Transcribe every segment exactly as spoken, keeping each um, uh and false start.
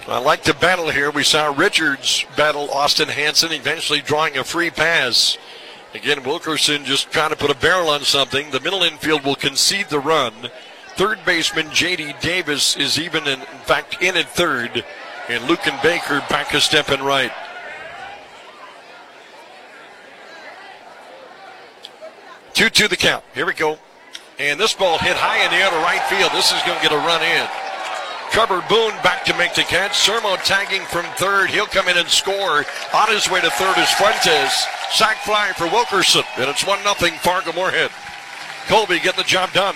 I like the battle here. We saw Richards battle Austin Hanson, eventually drawing a free pass. Again, Wilkerson just trying to put a barrel on something. The middle infield will concede the run. Third baseman J D Davis is even, in, in fact, in at third. And Lucan Baker back a step in right. two two the count. Here we go. And this ball hit high in the air to right field. This is going to get a run in. Trevor Boone back to make the catch. Sermo tagging from third. He'll come in and score. On his way to third is Fuentes. Sack fly for Wilkerson. And it's one nothing Fargo Moorhead. Colby getting the job done.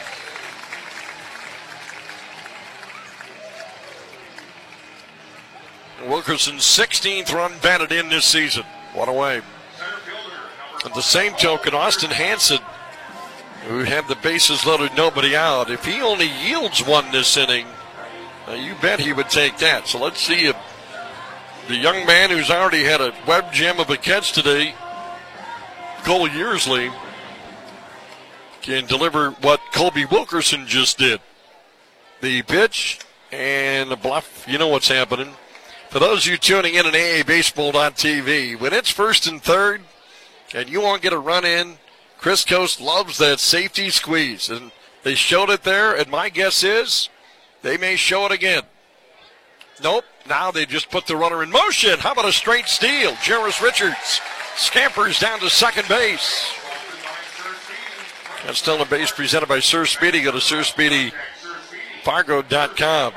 Wilkerson's sixteenth run batted in this season. What a way. At the same token, Austin Hanson, who had the bases loaded, nobody out. If he only yields one this inning, uh, you bet he would take that. So let's see if the young man who's already had a web gem of a catch today, Cole Yearsley, can deliver what Colby Wilkerson just did. The pitch and the bluff. You know what's happening. For those of you tuning in on A A Baseball dot T V, when it's first and third and you won't get a run in, Chris Coast loves that safety squeeze. And they showed it there, and my guess is they may show it again. Nope, now they just put the runner in motion. How about a straight steal? Jarvis Richards scampers down to second base. That's still a base presented by Sir Speedy. Go to Sir Speedy Fargo dot com.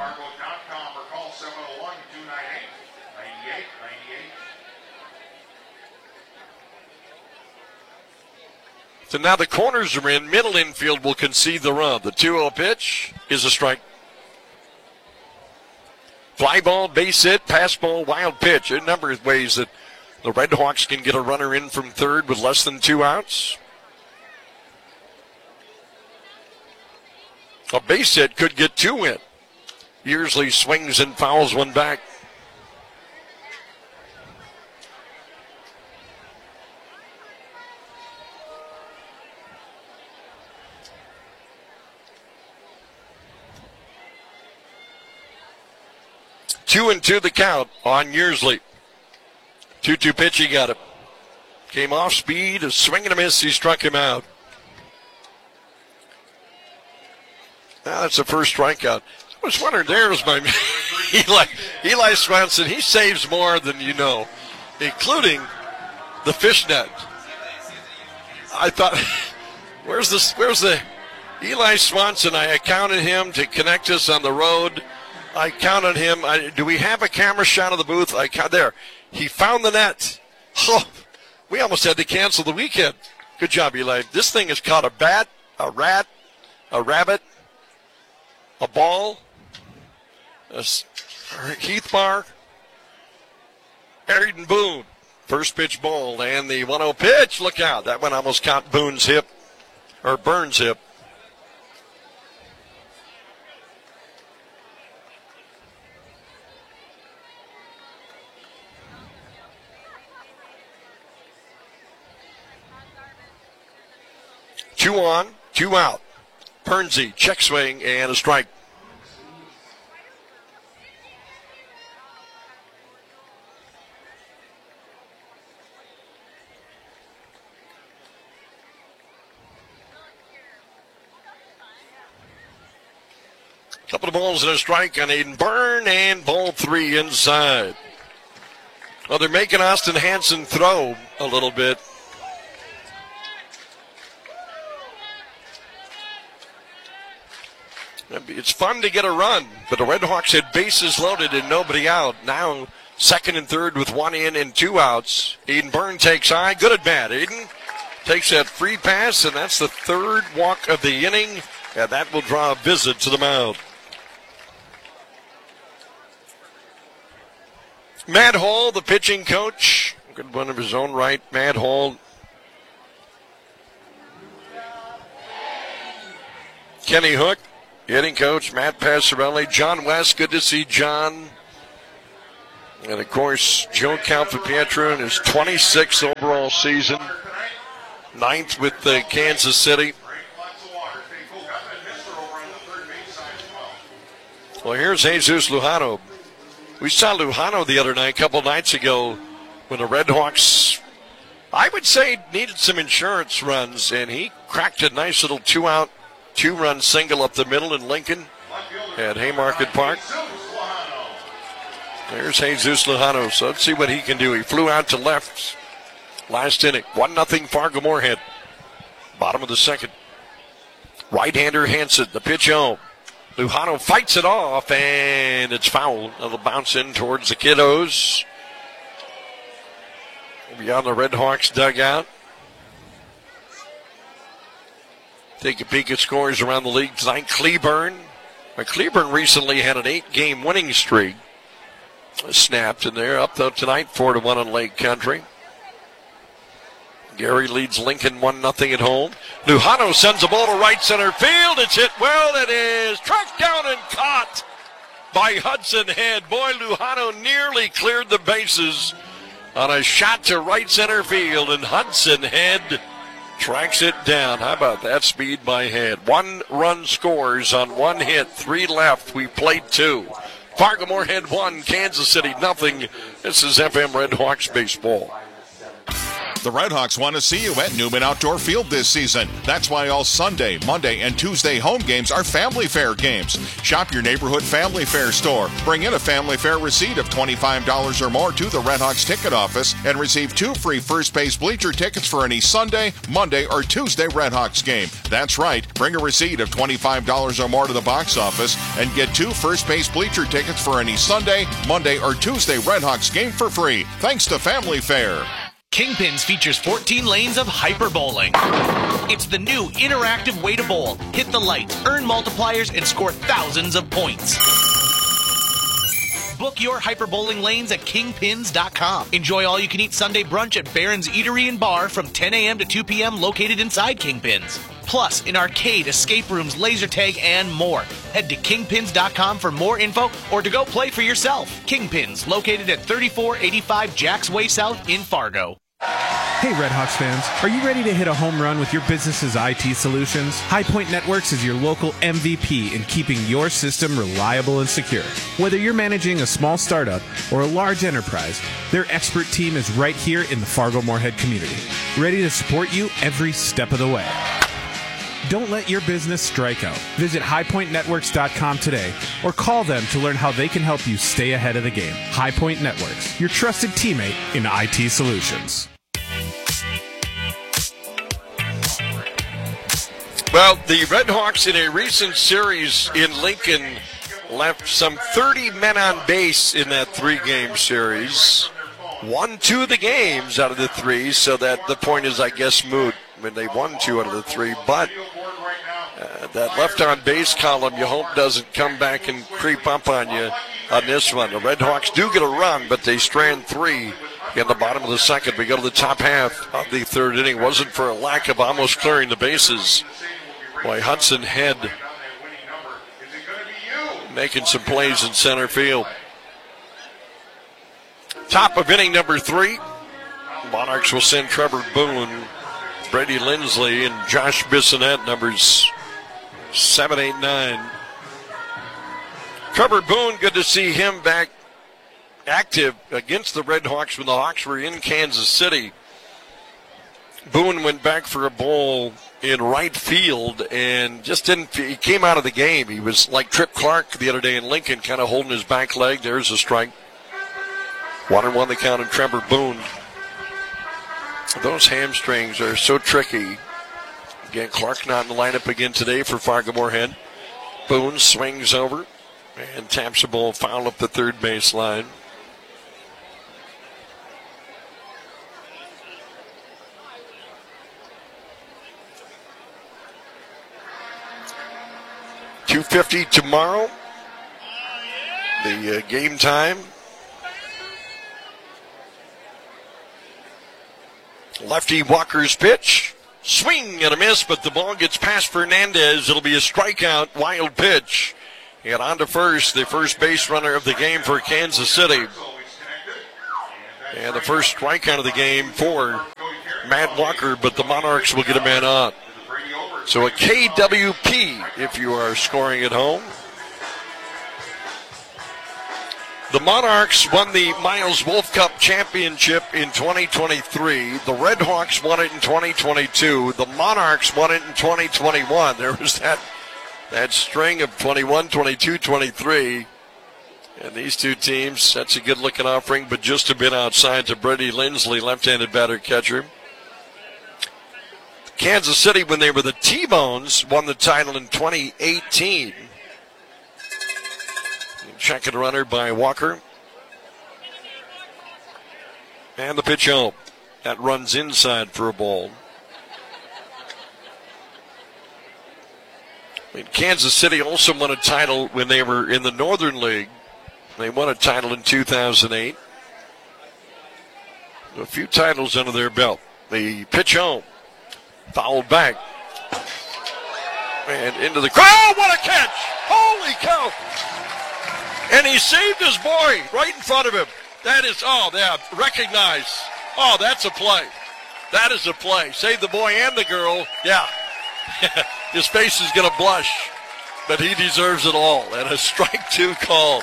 So now the corners are in. Middle infield will concede the run. The two oh pitch is a strike. Fly ball, base hit, pass ball, wild pitch. There are a number of ways that the Red Hawks can get a runner in from third with less than two outs. A base hit could get two in. Yearsley swings and fouls one back. Two and two the count on Yearsley. two two pitch, he got it. Came off speed, a swing and a miss, he struck him out. Now that's the first strikeout. I was wondering, there's my Eli, Eli Swanson. He saves more than you know, including the fishnet. I thought, where's this? Where's the Eli Swanson? I counted him to connect us on the road. I counted him. I, do we have a camera shot of the booth? I count there. He found the net. Oh, we almost had to cancel the weekend. Good job, Eli. This thing has caught a bat, a rat, a rabbit, a ball, a Heath Bar, Aiden Boone. First pitch ball and the one oh pitch. Look out. That one almost caught Boone's hip, or Burns' hip. Two on, two out. Pernsey, check swing, and a strike. Couple of balls and a strike on Aiden Byrne, and ball three inside. Well, they're making Austin Hanson throw a little bit. It's fun to get a run, but the Red Hawks had bases loaded and nobody out. Now second and third with one in and two outs. Aiden Byrne takes high. Good at bat. Aiden takes that free pass, and that's the third walk of the inning, and that will draw a visit to the mound. Matt Hall, the pitching coach, good one of his own right. Matt Hall. Kenny Hook, hitting coach. Matt Passarelli. John West, good to see John. And, of course, Joe Calfapietro in his twenty-sixth overall season. Ninth with the Kansas City. Well, here's Jesus Lujano. We saw Lujano the other night, a couple nights ago, when the Red Hawks, I would say, needed some insurance runs, and he cracked a nice little two-out, two-run single up the middle in Lincoln at Haymarket Park. There's Jesus Lujano, so let's see what he can do. He flew out to left last inning. one nothing Fargo Moorhead. Bottom of the second. Right-hander Hansen, the pitch home. Lujano fights it off, and it's foul. It'll bounce in towards the kiddos. Beyond the Red Hawks dugout. Take a peek at scores around the league tonight. Cleburne. Cleburne recently had an eight-game winning streak. Snapped in there. Up, though, tonight, four to one on Lake Country. Gary leads Lincoln one nothing at home. Lujano sends the ball to right center field. It's hit well. It is tracked down and caught by Hudson Head. Boy, Lujano nearly cleared the bases on a shot to right center field, and Hudson Head tracks it down. How about that speed by Head? One run scores on one hit, three left. We played two. Fargo Moorhead one, Kansas City nothing. This is F M Red Hawks baseball. The Red Hawks want to see you at Newman Outdoor Field this season. That's why all Sunday, Monday, and Tuesday home games are Family Fair games. Shop your neighborhood Family Fair store. Bring in a Family Fair receipt of twenty-five dollars or more to the Red Hawks ticket office and receive two free first base bleacher tickets for any Sunday, Monday, or Tuesday Red Hawks game. That's right. Bring a receipt of twenty-five dollars or more to the box office and get two first base bleacher tickets for any Sunday, Monday, or Tuesday Red Hawks game for free. Thanks to Family Fair. Kingpins features fourteen lanes of hyper bowling. It's the new interactive way to bowl. Hit the lights, earn multipliers, and score thousands of points. Book your hyper bowling lanes at kingpins dot com. Enjoy all-you-can-eat Sunday brunch at Barron's Eatery and Bar from ten a.m. to two p.m. located inside Kingpins. Plus, an arcade, escape rooms, laser tag, and more. Head to kingpins dot com for more info or to go play for yourself. Kingpins, located at thirty-four eighty-five Jacks Way South in Fargo. Hey Red Hawks fans, are you ready to hit a home run with your business's I T solutions? Highpoint Networks is your local M V P in keeping your system reliable and secure. Whether you're managing a small startup or a large enterprise, their expert team is right here in the Fargo Moorhead community, ready to support you every step of the way. Don't let your business strike out. Visit highpoint networks dot com today or call them to learn how they can help you stay ahead of the game. Highpoint Networks, your trusted teammate in I T solutions. Well, the Red Hawks in a recent series in Lincoln left some thirty men on base in that three-game series. Won two of the games out of the three, so that the point is, I guess, moot. I mean, they won two out of the three, but uh, that left on base column, you hope doesn't come back and creep up on you on this one. The Red Hawks do get a run, but they strand three in the bottom of the second. We go to the top half of the third inning. Wasn't for a lack of almost clearing the bases. Boy, Hudson Head making some plays in center field. Top of inning number three. Monarchs will send Trevor Boone, Brady Lindsley, and Josh Bissonette, numbers seven, eight, nine. Trevor Boone, good to see him back active against the Red Hawks when the Hawks were in Kansas City. Boone went back for a ball in right field and just didn't, he came out of the game. He was like Trip Clark the other day in Lincoln, kind of holding his back leg. There's a strike. One and one the count on Trevor Boone. Those hamstrings are so tricky. Again, Clark not in the lineup again today for Fargo Moorhead. Boone swings over and taps the ball foul up the third base line. two fifty tomorrow. The uh, game time. Lefty Walker's pitch. Swing and a miss, but the ball gets past Fernandez. It'll be a strikeout, wild pitch. And on to first, the first base runner of the game for Kansas City. And the first strikeout of the game for Matt Walker, but the Monarchs will get a man on. So a K W P if you are scoring at home. The Monarchs won the Miles Wolf Cup Championship in twenty twenty-three. The Red Hawks won it in twenty twenty-two. The Monarchs won it in twenty twenty-one. There was that, that string of twenty-one, twenty-two, twenty-three. And these two teams, that's a good-looking offering, but just a bit outside to Brady Lindsley, left-handed batter catcher. Kansas City, when they were the T-Bones, won the title in twenty eighteen. Checking runner by Walker. And the pitch home. That runs inside for a ball. I mean, Kansas City also won a title when they were in the Northern League. They won a title in two thousand eight. A few titles under their belt. The pitch home. Fouled back. And into the crowd. Oh, what a catch! Holy cow! And he saved his boy right in front of him. That is, oh, yeah, recognize. Oh, that's a play. That is a play. Save the boy and the girl. Yeah. His face is going to blush, but he deserves it all. And a strike two call.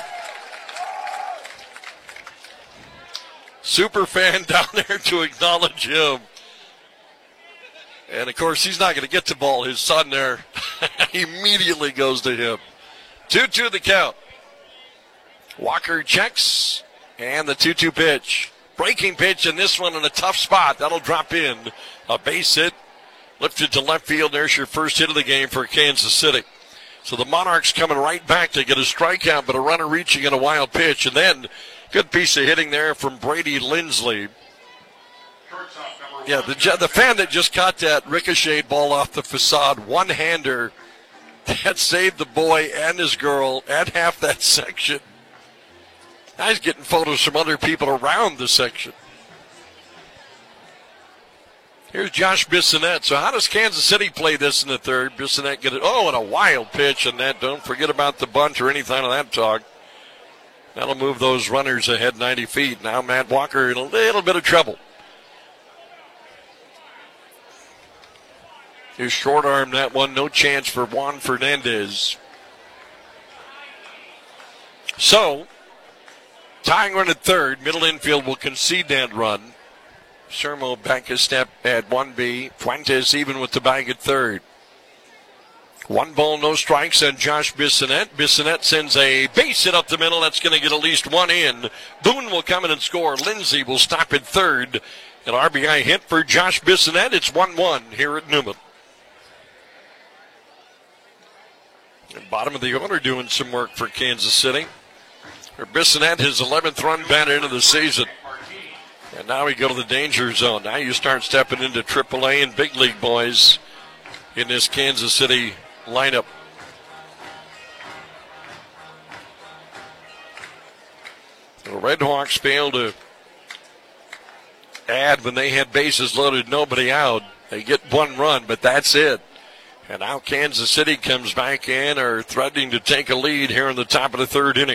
Super fan down there to acknowledge him. And, of course, he's not going to get the ball. His son there immediately goes to him. two two the count. Walker checks, and the two two pitch. Breaking pitch, and this one in a tough spot. That'll drop in. A base hit, lifted to left field. There's your first hit of the game for Kansas City. So the Monarchs coming right back to get a strikeout, but a runner reaching in a wild pitch. And then, good piece of hitting there from Brady Lindsley. Yeah, the, the fan that just caught that ricocheted ball off the facade, one-hander, that saved the boy and his girl and half that section. Now he's getting photos from other people around the section. Here's Josh Bissonette. So how does Kansas City play this in the third? Bissonette get it. Oh, and a wild pitch on that. Don't forget about the bunt or anything of that talk. That'll move those runners ahead ninety feet. Now Matt Walker in a little bit of trouble. His short arm, that one, no chance for Juan Fernandez. So, tying run at third, middle infield will concede that run. Sermo back a step at one B. Fuentes even with the bag at third. One ball, no strikes on Josh Bissonette. Bissonette sends a base hit up the middle. That's going to get at least one in. Boone will come in and score. Lindsay will stop at third. An R B I hit for Josh Bissonette. It's one one here at Newman. And bottom of the order doing some work for Kansas City. Bissonette, his eleventh run batted into the season. And now we go to the danger zone. Now you start stepping into triple A and big league boys in this Kansas City lineup. The Red Hawks failed to add when they had bases loaded, nobody out. They get one run, but that's it. And now Kansas City comes back in, are threatening to take a lead here in the top of the third inning.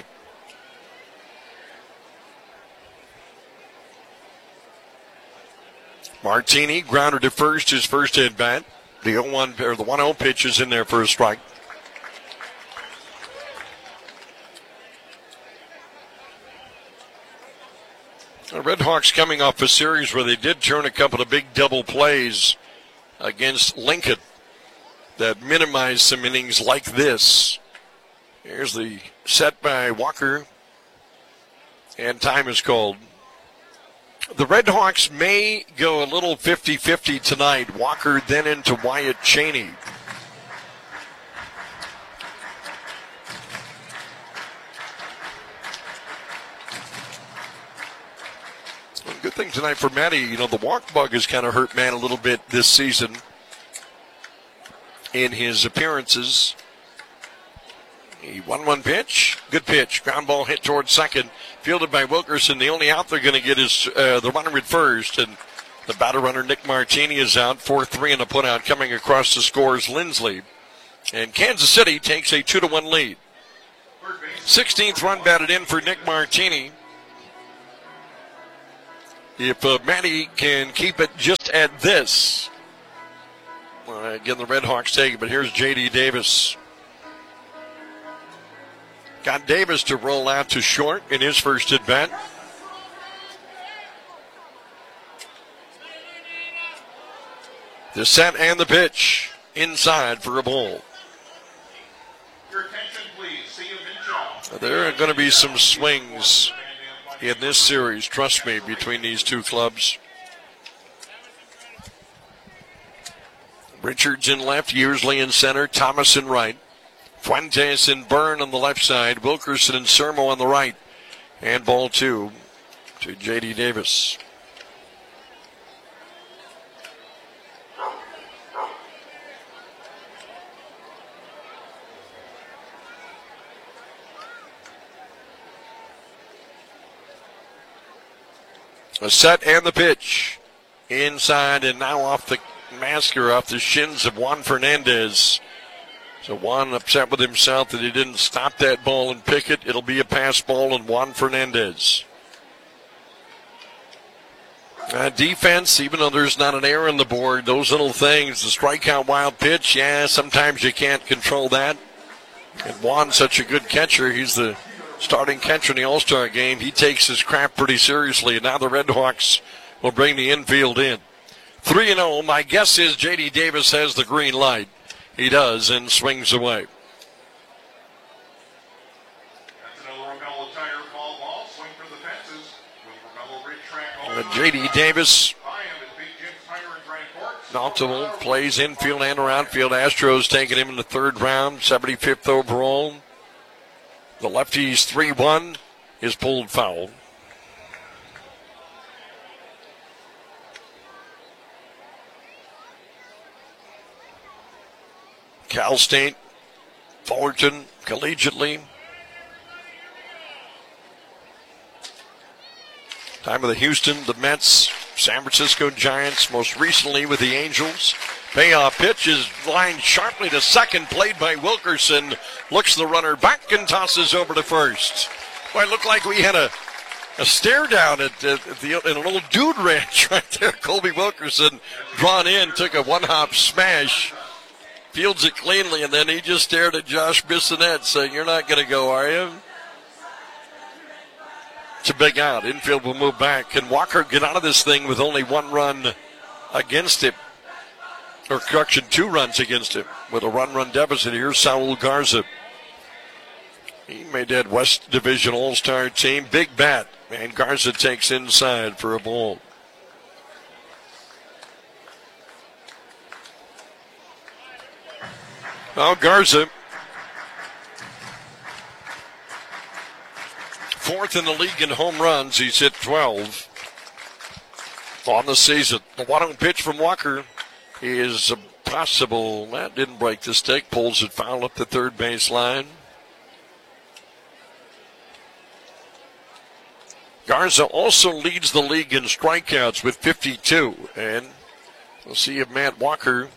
Martini grounded to first, his first at bat. The oh one or the one oh pitch is in there for a strike. The Red Hawks coming off a series where they did turn a couple of big double plays against Lincoln that minimized some innings like this. Here's the set by Walker, and time is called. The Red Hawks may go a little fifty-fifty tonight. Walker then into Wyatt Cheney. Well, good thing tonight for Matty. You know, the walk bug has kind of hurt Matt a little bit this season in his appearances. He won one pitch. Good pitch. Ground ball hit towards second. Fielded by Wilkerson. The only out they're going to get is uh, the runner at first. And the batter runner, Nick Martini, is out. four three in the putout. Coming across the scores, Lindsley. And Kansas City takes a two to one lead. sixteenth run batted in for Nick Martini. If uh, Matty can keep it just at this. Well, again, the Red Hawks take it, but here's J D Davis. Got Davis to roll out to short in his first at bat. The set and the pitch inside for a ball. Your attention, please. See you, Minchow. There are going to be some swings in this series, trust me, between these two clubs. Richards in left, Yearsley in center, Thomas in right. Fuentes and Byrne on the left side, Wilkerson and Sermo on the right. And ball two to J D. Davis. A set and the pitch. Inside and now off the masker, off the shins of Juan Fernandez. So Juan upset with himself that he didn't stop that ball and pick it. It'll be a pass ball and Juan Fernandez. Uh, defense, even though there's not an error on the board, those little things, the strikeout wild pitch, yeah, sometimes you can't control that. And Juan's such a good catcher. He's the starting catcher in the All-Star game. He takes his crap pretty seriously, and now the Red Hawks will bring the infield in. three and oh, my guess is J D. Davis has the green light. He does, and swings away. That's another Robello Tire foul ball. Swing for the fences with Robello Ridge Track. Uh, J D. Davis, multiple plays infield and around field. Astros taking him in the third round, seventy-fifth overall. The lefty's three one is pulled foul. Cal State, Fullerton, collegiately. Time of the Houston, the Mets, San Francisco Giants, most recently with the Angels. Payoff pitch is lined sharply to second, played by Wilkerson. Looks the runner back and tosses over to first. Boy, it looked like we had a, a stare down at, at the in a little dude ranch right there. Colby Wilkerson drawn in, took a one-hop smash, fields it cleanly, and then he just stared at Josh Bissonette saying, "You're not going to go, are you?" It's a big out. Infield will move back. Can Walker get out of this thing with only one run against him? Or correction, two runs against him with a run-run deficit. Here's Saul Garza. He made that West Division All-Star team. Big bat. And Garza takes inside for a ball. Now Garza, fourth in the league in home runs. He's hit twelve on the season. The one-oh pitch from Walker is possible. That didn't break the stick. Pulls it foul up the third base line. Garza also leads the league in strikeouts with fifty-two. And we'll see if Matt Walker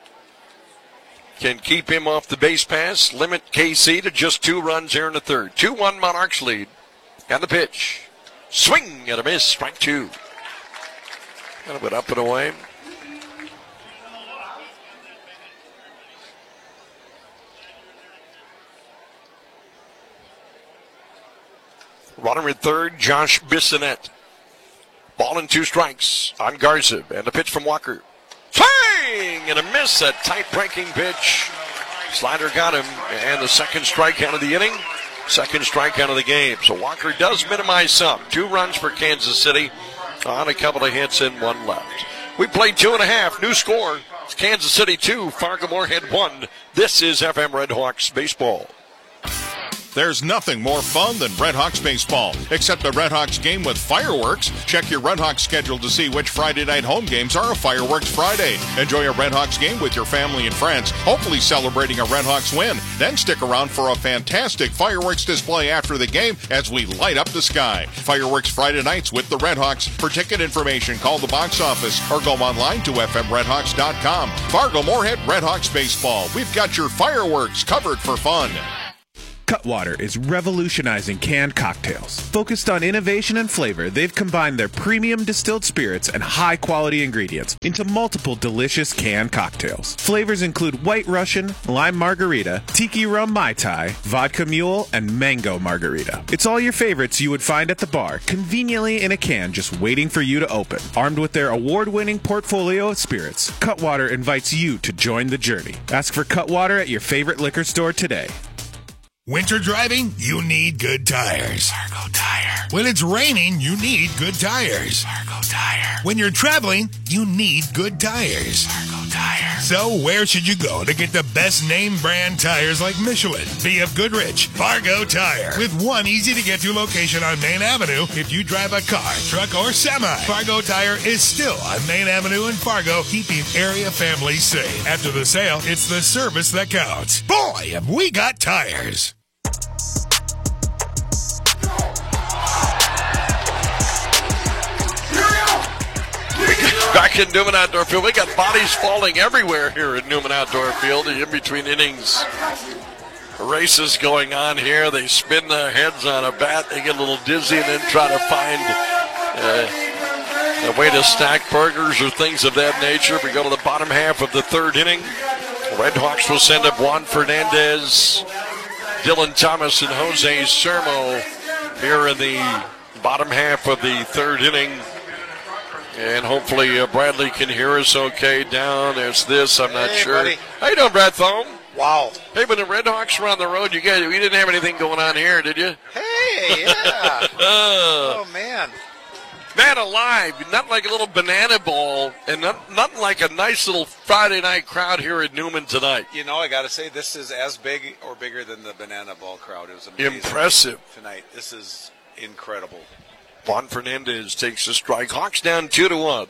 can keep him off the base pass, limit K C to just two runs here in the third. two one Monarchs lead. And the pitch. Swing and a miss. Strike two. Kind of went up and away. Runner in third, Josh Bissonette. Ball and two strikes on Garza. And the pitch from Walker. Swing and a miss. A tight breaking pitch. Slider got him. And the second strikeout of the inning. Second strikeout of the game. So Walker does minimize some. Two runs for Kansas City on a couple of hits and one left. We played two and a half. New score. It's Kansas City two, Fargo Moorhead one. This is F M Red Hawks baseball. There's nothing more fun than Red Hawks baseball, except a Red Hawks game with fireworks. Check your Red Hawks schedule to see which Friday night home games are a Fireworks Friday. Enjoy a Red Hawks game with your family and friends, hopefully celebrating a Red Hawks win. Then stick around for a fantastic fireworks display after the game as we light up the sky. Fireworks Friday nights with the Red Hawks. For ticket information, call the box office or go online to f m red hawks dot com. Fargo Moorhead Red Hawks baseball. We've got your fireworks covered for fun. Cutwater is revolutionizing canned cocktails. Focused on innovation and flavor, they've combined their premium distilled spirits and high-quality ingredients into multiple delicious canned cocktails. Flavors include White Russian, Lime Margarita, Tiki Rum Mai Tai, Vodka Mule, and Mango Margarita. It's all your favorites you would find at the bar, conveniently in a can just waiting for you to open. Armed with their award-winning portfolio of spirits, Cutwater invites you to join the journey. Ask for Cutwater at your favorite liquor store today. Winter driving? You need good tires. Fargo Tire. When it's raining, you need good tires. Fargo Tire. When you're traveling, you need good tires. Fargo Tire. So where should you go to get the best name brand tires like Michelin, B F Goodrich, Fargo Tire? With one easy-to-get-to location on Main Avenue, if you drive a car, truck, or semi, Fargo Tire is still on Main Avenue in Fargo, keeping area families safe. After the sale, it's the service that counts. Boy, have we got tires. Back in Newman Outdoor Field, we got bodies falling everywhere here at Newman Outdoor Field. In between innings, races going on here. They spin their heads on a bat. They get a little dizzy and then try to find uh, a way to stack burgers or things of that nature. We go to the bottom half of the third inning. Red Hawks will send up Juan Fernandez, Dylan Thomas, and Jose Sermo here in the bottom half of the third inning. And hopefully uh, Bradley can hear us okay down. There's this, I'm not hey, sure. Buddy. How you doing, Brad Thome? Wow. Hey, when the Red Hawks were on the road, you guys, you didn't have anything going on here, did you? Hey, yeah. Oh, man. Man alive, not like a little banana ball, and not, nothing like a nice little Friday night crowd here at Newman tonight. You know, I got to say, this is as big or bigger than the banana ball crowd. It was amazing. Impressive. Tonight. This is incredible. Juan Fernandez takes a strike. Hawks down two to one.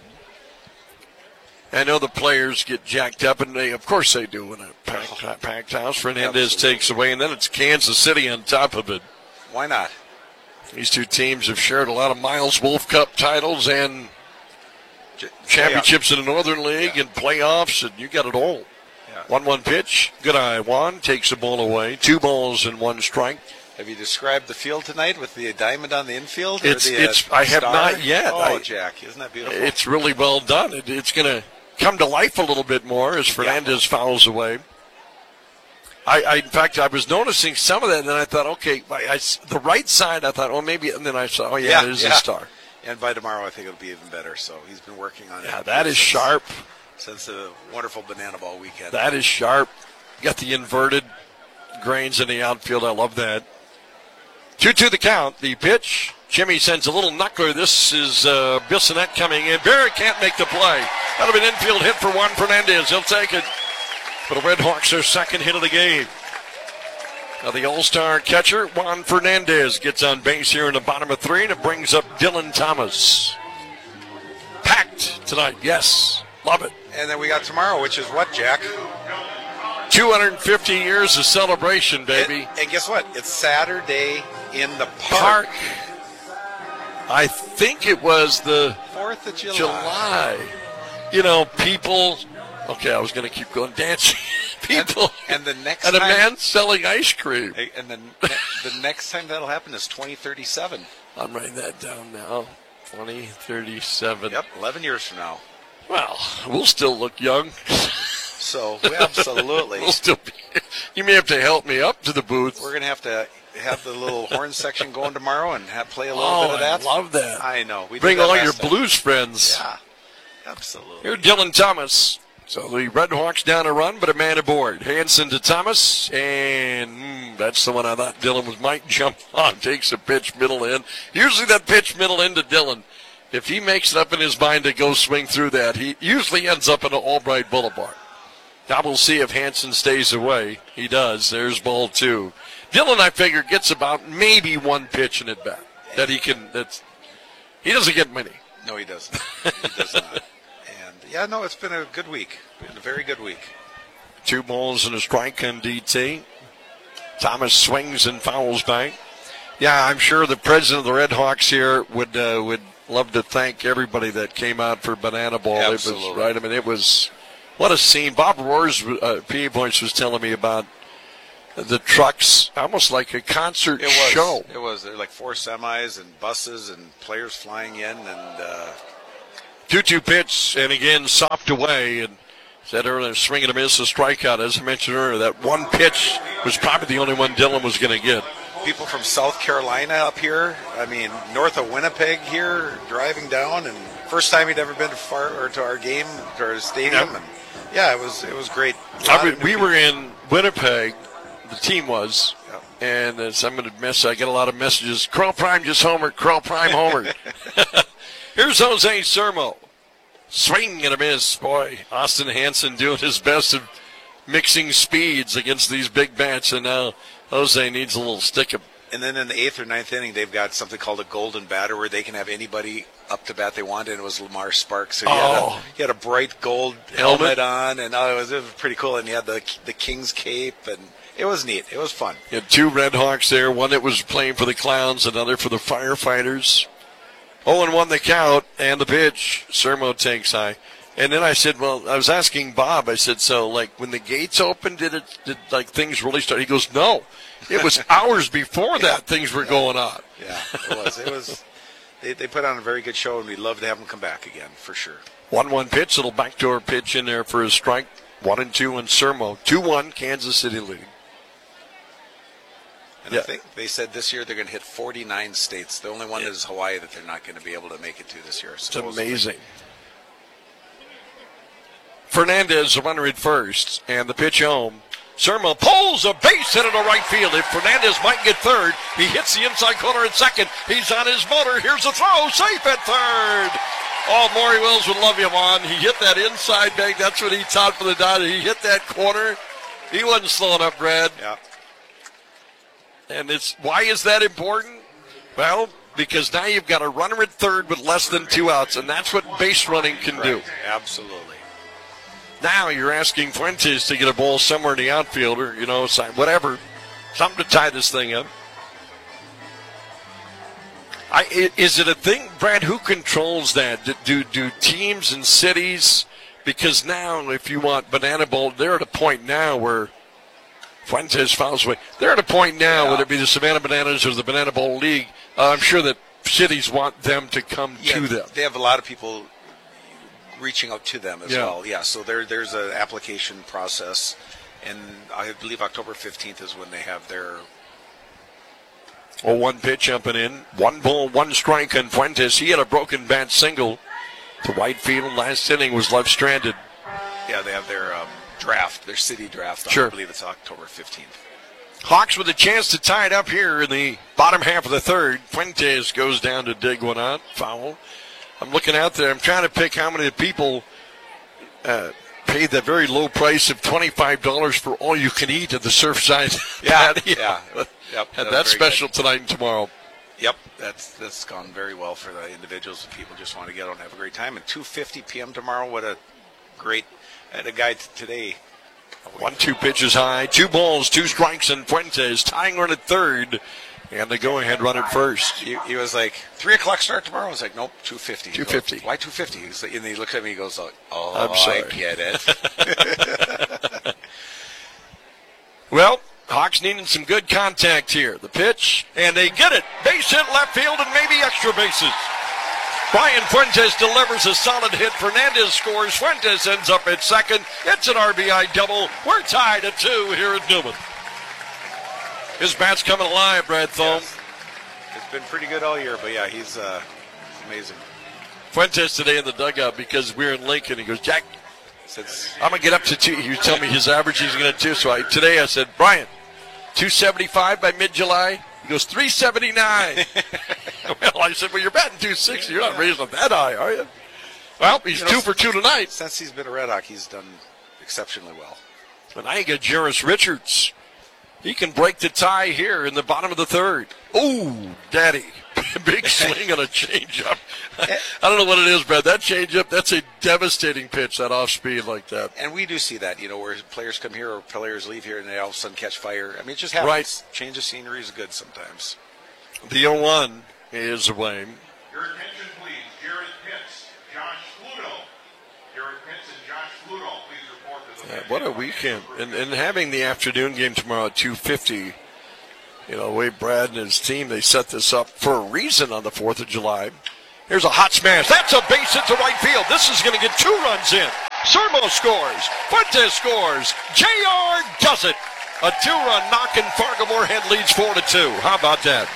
I know the players get jacked up, and they, of course, they do in a packed, Oh. packed house. Fernandez Absolutely. takes away, and then it's Kansas City on top of it. Why not? These two teams have shared a lot of Miles Wolf Cup titles and J- championships in the Northern League Yeah. and playoffs, and you got it all. Yeah. one one pitch. Good eye. Juan takes the ball away. Two balls and one strike. Have you described the field tonight with the diamond on the infield? It's- or the, it's- uh, I have star? not yet. Oh, I- Jack, isn't that beautiful? It's really well done. It, it's going to come to life a little bit more as Fernandez fouls away. I, I, in fact, I was noticing some of that, and then I thought, okay, I, I, the right side, I thought, oh, maybe, and then I saw, oh, yeah, Yeah, there's yeah. a star. And by tomorrow, I think it'll be even better. So he's been working on it. Yeah, that is since- sharp. Since the wonderful banana ball weekend. That is sharp. Got the inverted grains in the outfield. I love that. two two the count. The pitch. Jimmy sends a little knuckler. This is uh, Bissonette coming in. Barrett can't make the play. That'll be an infield hit for Juan Fernandez. He'll take it. For the Red Hawks, their second hit of the game. Now the all-star catcher, Juan Fernandez, gets on base here in the bottom of three, and it brings up Dylan Thomas. Packed tonight, yes. Love it. And then we got tomorrow, which is what, Jack? two hundred fifty years of celebration, baby. And, and guess what? It's Saturday in the park. Park. I think it was the Fourth of July. July. You know, people. Okay, I was going to keep going dancing. People. And, and the next And a time, man selling ice cream. And then the next time that'll happen is twenty thirty-seven. I'm writing that down now. twenty thirty-seven. Yep, eleven years from now. Well, we'll still look young. So absolutely, We'll still be. You may have to help me up to the booth. we're gonna have to have the little horn section going tomorrow and have, play a little Oh, bit of that. I love that. I know. We did Bring that all your last time. blues friends. Yeah, absolutely. Here's Dylan Thomas. So the Red Hawks down a run, but a man aboard. Hanson to Thomas, and mm, that's the one I thought Dylan was might jump on. Takes a pitch middle in. Usually that pitch middle in to Dylan, if he makes it up in his mind to go swing through that, he usually ends up in the Albright Boulevard. Now we'll see if Hanson stays away. He does. There's ball two. Dylan, I figure, gets about maybe one pitch in at bat that he can. That's he doesn't get many. No, he doesn't. He does not. And yeah, no, it's been a good week. Been a very good week. Two balls and a strike on D T. Thomas swings and fouls back. Yeah, I'm sure the president of the Red Hawks here would uh, would love to thank everybody that came out for Banana Ball. Absolutely. It was right. I mean, it was what a scene. Bob Rohr's uh, P A Points was telling me about the trucks, almost like a concert It was. show. It was. There were like four semis and buses and players flying in, and uh, two two pitch, and again, soft away. And said earlier, swing and a miss, a strikeout. As I mentioned earlier, that one pitch was probably the only one Dylan was going to get. people from South Carolina up here. I mean, north of Winnipeg here, driving down, and first time he'd ever been to far or to our game, to our stadium, Yep. and yeah, it was it was great. I mean, we were in Winnipeg. The team was, Yep. and as I'm going to miss, I get a lot of messages. Crow Prime just homered. Crow Prime homered. Here's Jose Sermo. Swing and a miss. Boy, Austin Hansen doing his best of mixing speeds against these big bats, and now Jose needs a little stick of. And then in the eighth or ninth inning, they've got something called a golden batter where they can have anybody up to bat they want, and it was Lamar Sparks. So he, had, Oh. a, he had a bright gold Helmet. helmet, on, and oh, it, was, it was pretty cool. And he had the the King's cape, and it was neat. It was fun. You had two Red Hawks there, one that was playing for the Clowns, another for the Firefighters. oh and one the count, and the pitch. Sermo takes high. And then I said, well, I was asking Bob, I said, so, like, when the gates opened, did it, did, like, things really start? He goes, no. It was hours before that things were going on. Yeah, it was. It was. They, they put on a very good show, and we'd love to have them come back again, for sure. one one pitch, little backdoor pitch in there for a strike. one and two, and Sermo. two one, Kansas City leading. And Yeah. I think they said this year they're going to hit forty-nine states. The only one is Hawaii that they're not going to be able to make it to this year. It's amazing. Fernandez, a runner at first, and the pitch home. Sermo pulls a base hit into right field. If Fernandez might get third, he hits the inside corner at second. He's on his motor. Here's a throw, safe at third. Oh, Maury Wills would love him on. He hit that inside bag. That's what he taught for the Dodgers. He hit that corner. He wasn't slowing up, Brad. Yeah. And it's why is that important? Well, because now you've got a runner at third with less than two outs, and that's what base running can do. Right. Absolutely. Now you're asking Fuentes to get a ball somewhere in the outfield, or, you know, whatever, something to tie this thing up. I, i- is it a thing, Brad, who controls that? Do, do do teams and cities? Because now, if you want Banana Bowl, they're at a point now where Fuentes fouls away. They're at a point now, Yeah. whether it be the Savannah Bananas or the Banana Bowl League, uh, I'm sure that cities want them to come Yeah, to them. they have a lot of people reaching out to them as Yeah. well. Yeah, so there there's an application process, and I believe October fifteenth is when they have their. Well, one pitch jumping in. One ball, one strike on Fuentes. He had a broken bat single to right field. Last inning was left stranded. Yeah, they have their um, draft, their city draft. Sure. I believe it's October fifteenth. Hawks with a chance to tie it up here in the bottom half of the third. Fuentes goes down to dig one out. Foul. I'm looking out there. I'm trying to pick how many people uh, paid that very low price of twenty-five dollars for all you can eat at the Surfside. Yeah, patio. yeah. Yep, Had that that was very special tonight and tomorrow. Yep, that's that's gone very well for the individuals and people just want to get out and have a great time. And two fifty p.m. tomorrow, what a great. I had a guy t- today. One, two pitches high, two balls, two strikes, and Fuentes tying run at third, and the go-ahead run at first. He, he was like, three o'clock start tomorrow? I was like, nope, two fifty. two fifty. Why two fifty? And he looks at me and goes, oh, I'm sorry. I get it. Well, Hawks needing some good contact here. The pitch, and they get it. Base hit left field and maybe extra bases. Brian Fuentes delivers a solid hit. Fernandez scores. Fuentes ends up at second. It's an R B I double. We're tied at two here at Newman. His bat's coming alive, Brad Thome. Yes. It's been pretty good all year, but yeah, he's uh, amazing. Fuentes today in the dugout because we're in Lincoln. He goes, Jack, Since I'm going to get up to two. He was telling me his average he's going to do. So I, today I said, Brian, two seventy-five by mid-July. He goes, three seventy-nine. Well, I said, well, you're batting two sixty. You're not raising up that high, are you? Well, he's You know, two for two tonight. since he's been a Red Hawk, he's done exceptionally well. And I got Jarris Richards. He can break the tie here in the bottom of the third. Ooh, daddy. Big swing on a changeup. I don't know what it is, Brad. That changeup, that's a devastating pitch, that off speed like that. And we do see that, you know, where players come here or players leave here and they all of a sudden catch fire. I mean, it just happens. Right. Change of scenery is good sometimes. The oh one is away. Your attention, please. Jared Pitts, Josh Pluto. Jared Yeah, what a weekend. And, and having the afternoon game tomorrow at two fifty, you know, the way Brad and his team, they set this up for a reason on the fourth of July. Here's a hot smash. That's a base into right field. This is going to get two runs in. Sermo scores. Fuentes scores. J R does it. A two-run knock, and Fargo-Moorhead leads four to two. How about that?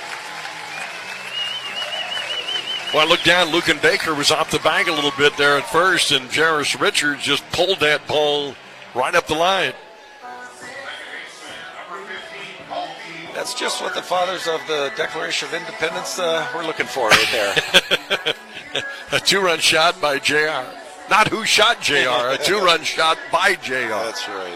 Well, I looked down. Lucan Baker was off the bag a little bit there at first, and Jarris Richards just pulled that ball right up the line. That's just what the fathers of the Declaration of Independence uh, were looking for right there. A two-run shot by J R. Not who shot J R, a two-run shot by J R. That's right.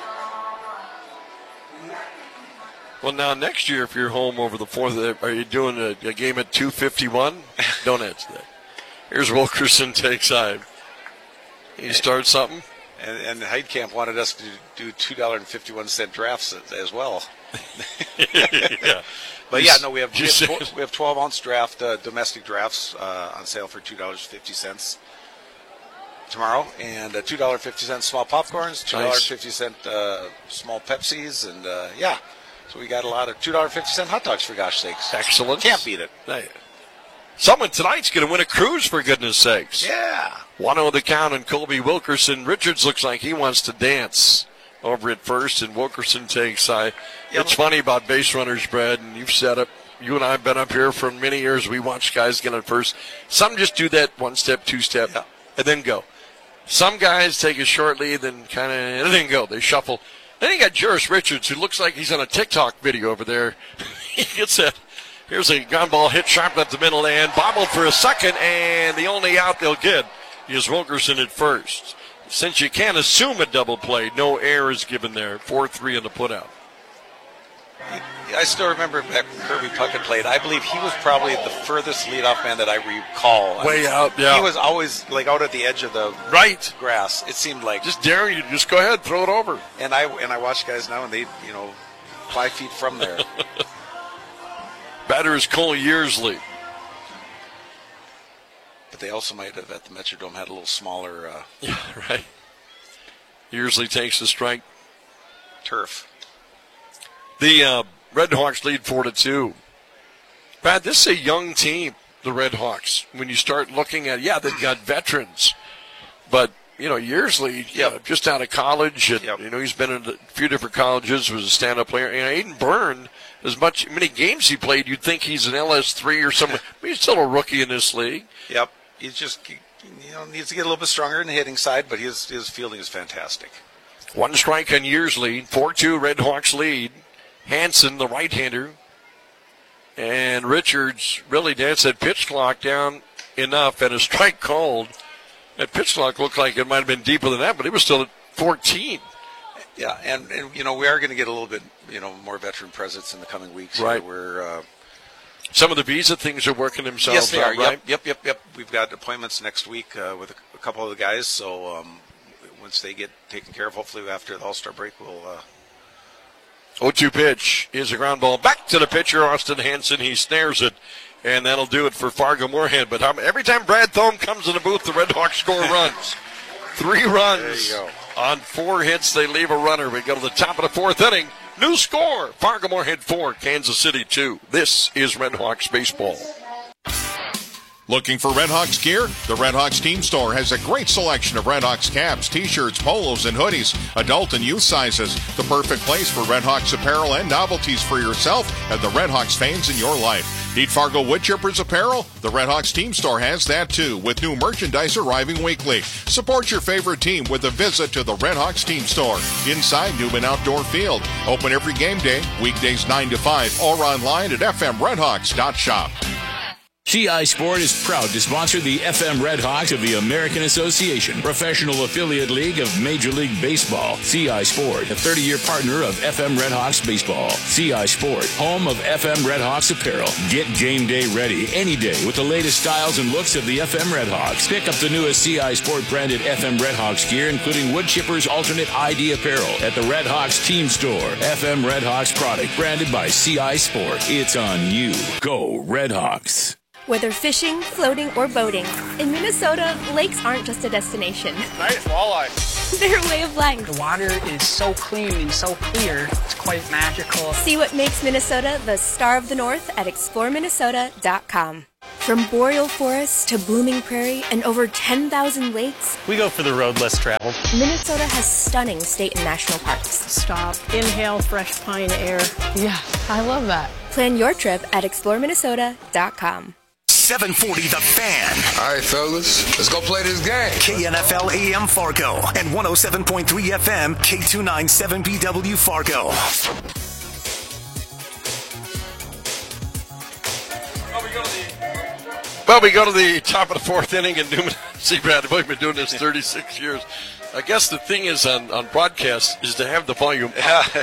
Well, now next year, if you're home over the fourth, are you doing a, a game at two fifty-one? Don't answer that. Here's Wilkerson takes side. He starts something. And, and Heidkamp wanted us to do two dollars and fifty-one cent drafts as well. Yeah. But yeah, no, we have we have, tw- we have twelve ounce draft uh, domestic drafts uh, on sale for two dollars and fifty cents tomorrow, and uh, two dollars and fifty cents small popcorns, two dollars and fifty cents uh, small Pepsis, and uh, yeah, so we got a lot of two dollars and fifty cents hot dogs for gosh sakes. Excellent. Can't beat it. Hey. Someone tonight's going to win a cruise, for goodness sakes. Yeah. one oh the count, and Colby Wilkerson. Richards looks like he wants to dance over at first, and Wilkerson takes side. Yeah, it's funny about base runners, Brad, and you've said it. You and I have been up here for many years. We watch guys get at first. Some just do that one step, two step, yeah. and then go. Some guys take a short lead, then kind of, and then go. They shuffle. Then you got Jarris Richards, who looks like he's on a TikTok video over there. He gets that. Here's a ground ball hit sharp left the middle and bobbled for a second, and the only out they'll get is Wilkerson at first. Since you can't assume a double play, no error is given there. four three in the putout. I still remember back when Kirby Puckett played. I believe he was probably the furthest leadoff man that I recall. Way I mean, out, yeah. He was always like out at the edge of the right grass. It seemed like just daring you to just go ahead, throw it over. And I and I watch guys now, and they, you know, five feet from there. Batter is Cole Yearsley. But they also might have at the Metrodome had a little smaller. Uh, yeah, right. Yearsley takes the strike. Turf. The uh, Red Hawks lead four to two. Brad, this is a young team, the Red Hawks. When you start looking at, yeah, they've got veterans, but you know, Yearsley, yep. you know, just out of college, and yep. you know, he's been in a few different colleges, was a stand-up player. You know, Aiden Byrne, as much many games he played, you'd think he's an L S three or something. But he's still a rookie in this league. Yep, he's just, you know, needs to get a little bit stronger in the hitting side, but his his fielding is fantastic. One strike on Yearsley, four two Red Hawks lead. Hanson, the right-hander, and Richards really danced that pitch clock down enough, and a strike called. That pitch clock looked like it might have been deeper than that, but it was still at fourteen. Yeah, and, and you know, we are going to get a little bit, you know, more veteran presence in the coming weeks. Right. Where uh, some of the visa things are working themselves yes, they out, are. right? Yep, yep, yep, yep. We've got appointments next week uh, with a, a couple of the guys, so um, once they get taken care of, hopefully after the All-Star break, we'll uh, oh two pitch is a ground ball back to the pitcher, Austin Hanson. He snares it, and that'll do it for Fargo-Moorhead. But every time Brad Thome comes in the booth, the Red Hawks score runs. Three runs. There you go. On four hits, they leave a runner. We go to the top of the fourth inning. New score, Fargo-Moorhead four, Kansas City two. This is Red Hawks baseball. Looking for Red Hawks gear? The Red Hawks Team Store has a great selection of Red Hawks caps, t-shirts, polos, and hoodies, adult and youth sizes. The perfect place for Red Hawks apparel and novelties for yourself and the Red Hawks fans in your life. Need Fargo Woodchippers apparel? The Red Hawks Team Store has that too, with new merchandise arriving weekly. Support your favorite team with a visit to the Red Hawks Team Store inside Newman Outdoor Field. Open every game day, weekdays nine to five, or online at f m red hawks dot shop. C I Sport is proud to sponsor the F M Red Hawks of the American Association, professional affiliate league of Major League Baseball. C I Sport, a thirty-year partner of F M Red Hawks baseball. C I Sport, home of F M Red Hawks apparel. Get game day ready any day with the latest styles and looks of the F M Red Hawks. Pick up the newest C I Sport branded F M Red Hawks gear, including Woodchippers alternate I D apparel at the Red Hawks Team Store. F M Red Hawks product branded by C I Sport. It's on you. Go Red Hawks. Whether fishing, floating, or boating, in Minnesota, lakes aren't just a destination. Nice walleye. They're a way of life. The water is so clean and so clear, it's quite magical. See what makes Minnesota the star of the North at explore minnesota dot com. From boreal forests to blooming prairie and over ten thousand lakes, We go for the road less traveled. Minnesota has stunning state and national parks. Stop, inhale fresh pine air. Yeah, I love that. Plan your trip at explore minnesota dot com. seven forty The Fan. All right, fellas, let's go play this game. K N F L A M Fargo and one oh seven point three F M K two ninety-seven B W Fargo. Well, we go to the top of the fourth inning, and Newman, see, Brad, we've been doing this thirty-six years. I guess the thing is on, on broadcast is to have the volume up.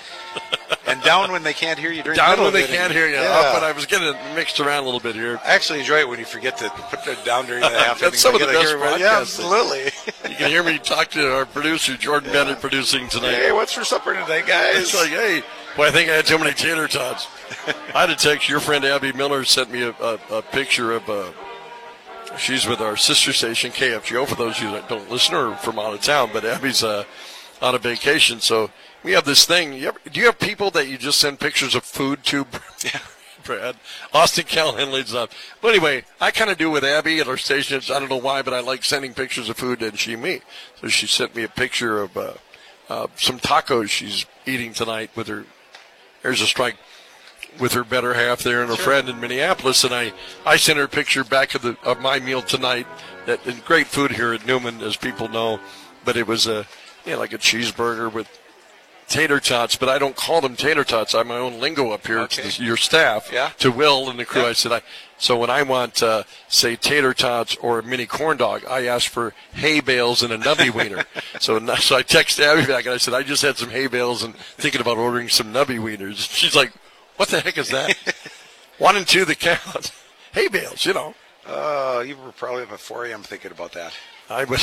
And down when they can't hear you during down the when they inning. can't hear you. Yeah. Up, but I was getting it mixed around a little bit here. I actually enjoy it when you forget to put it down during the half inning. That's some of the I get to best hear everybody- broadcasts. Yeah, absolutely. You can hear me talk to our producer, Jordan Yeah. Bennett, producing tonight. Hey, what's for supper today, guys? It's like, hey, boy, I think I had too many tater tots. I had a text. Your friend Abby Miller sent me a, a, a picture of, uh, she's with our sister station, K F G O, for those of you that don't listen or from out of town, but Abby's uh, on a vacation, so we have this thing. You ever, do you have people that you just send pictures of food to? Yeah. Brad. Austin Callahan leads up. But anyway, I kind of do with Abby at our station. I don't know why, but I like sending pictures of food, and she me. So she sent me a picture of uh, uh, some tacos she's eating tonight with her. There's a strike with her better half there and her Sure. friend in Minneapolis, and I, I sent her a picture back of the of my meal tonight. That and great food here at Newman, as people know, but it was a you know, like a cheeseburger with tater tots, but I don't call them tater tots. I have my own lingo up here Okay. to the, your staff, Yeah. to Will and the crew. Yeah. I said, I so when I want, uh, say, tater tots or a mini corn dog, I ask for hay bales and a nubby wiener. so, so I texted Abby back, and I said, I just had some hay bales and thinking about ordering some nubby wieners. She's like, what the heck is that? One and two the count. Hay bales, you know. Uh, you were probably up at four a.m. thinking about that. I was.